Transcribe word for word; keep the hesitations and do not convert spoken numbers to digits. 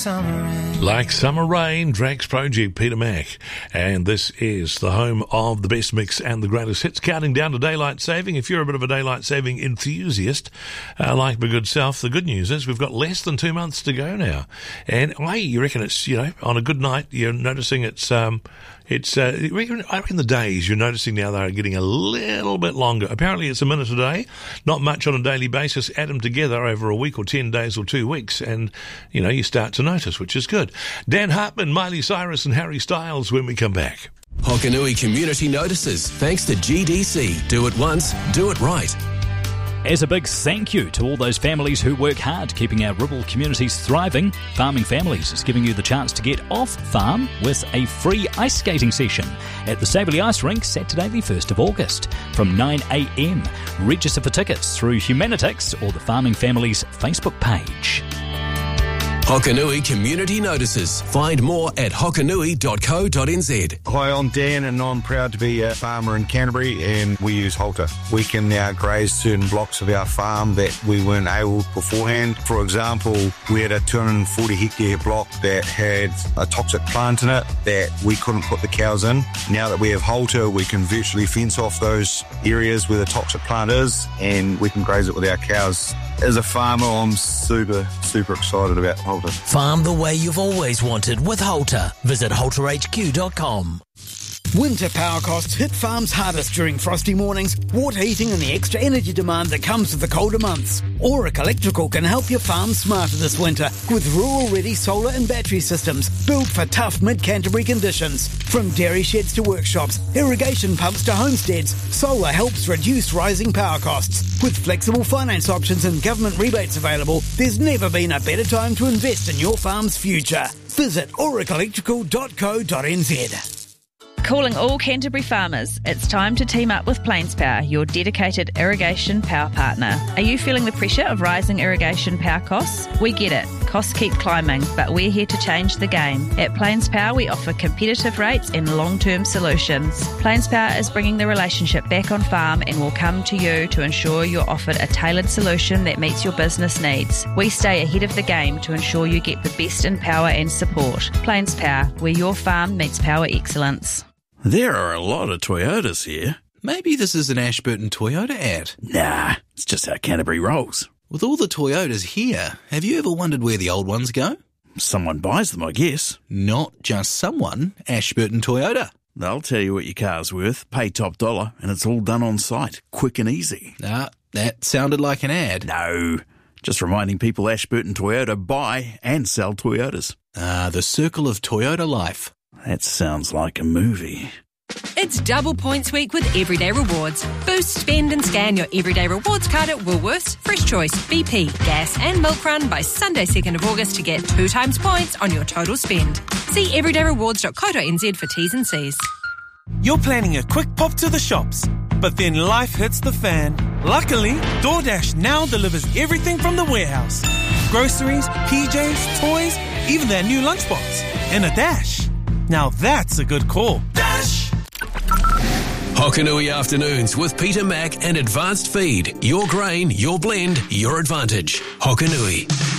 summer rain. Like Summer Rain, Drax Project, Peter Mac. And this is the home of the best mix and the greatest hits, counting down to daylight saving. If you're a bit of a daylight saving enthusiast, uh, like my good self, the good news is we've got less than two months to go now. And I you reckon it's, you know, on a good night, you're noticing it's, um, it's, uh, I reckon, I reckon the days you're noticing now they're getting a little bit longer. Apparently it's a minute a day, not much on a daily basis. Add them together over a week or ten days or two weeks and, you know, you start to notice, which is good. Dan Hartman, Miley Cyrus and Harry Styles when we come back. Hokanui Community Notices, thanks to G D C. Do it once, do it right. As a big thank you to all those families who work hard keeping our rural communities thriving, Farming Families is giving you the chance to get off farm with a free ice skating session at the Saverley Ice Rink Saturday the first of August from nine a.m. Register for tickets through Humanitix or the Farming Families Facebook page. Hokanui Community Notices. Find more at hokanui dot co dot n z. Hi, I'm Dan and I'm proud to be a farmer in Canterbury and we use Halter. We can now graze certain blocks of our farm that we weren't able beforehand. For example, we had a two hundred forty hectare block that had a toxic plant in it that we couldn't put the cows in. Now that we have Halter, we can virtually fence off those areas where the toxic plant is and we can graze it with our cows. As a farmer, I'm super, super excited about Halter. Farm the way you've always wanted with Halter. Visit halter h q dot com. Winter power costs hit farms hardest during frosty mornings, water heating and the extra energy demand that comes with the colder months. Auric Electrical can help your farm smarter this winter with rural-ready solar and battery systems built for tough mid-Canterbury conditions. From dairy sheds to workshops, irrigation pumps to homesteads, solar helps reduce rising power costs. With flexible finance options and government rebates available, there's never been a better time to invest in your farm's future. Visit auric electrical dot co dot n z. Calling all Canterbury farmers, it's time to team up with Plains Power, your dedicated irrigation power partner. Are you feeling the pressure of rising irrigation power costs? We get it. Costs keep climbing, but we're here to change the game. At Plains Power, we offer competitive rates and long-term solutions. Plains Power is bringing the relationship back on farm and will come to you to ensure you're offered a tailored solution that meets your business needs. We stay ahead of the game to ensure you get the best in power and support. Plains Power, where your farm meets power excellence. There are a lot of Toyotas here. Maybe this is an Ashburton Toyota ad. Nah, it's just how Canterbury rolls. With all the Toyotas here, have you ever wondered where the old ones go? Someone buys them, I guess. Not just someone, Ashburton Toyota. They'll tell you what your car's worth, pay top dollar, and it's all done on site, quick and easy. Ah, that sounded like an ad. No, just reminding people Ashburton Toyota buy and sell Toyotas. Ah, the circle of Toyota life. That sounds like a movie. It's double points week with Everyday Rewards. Boost, spend and scan your Everyday Rewards card at Woolworths, Fresh Choice, B P, Gas and Milk Run by Sunday second of August to get two times points on your total spend. See everyday rewards dot co dot n z for T's and C's. You're planning a quick pop to the shops, but then life hits the fan. Luckily, DoorDash now delivers everything from the warehouse. Groceries, P Js, toys, even their new lunchbox. And a dash. Now that's a good call. Dash! Hokanui Afternoons with Peter Mac and Advanced Feed. Your grain, your blend, your advantage. Hokanui.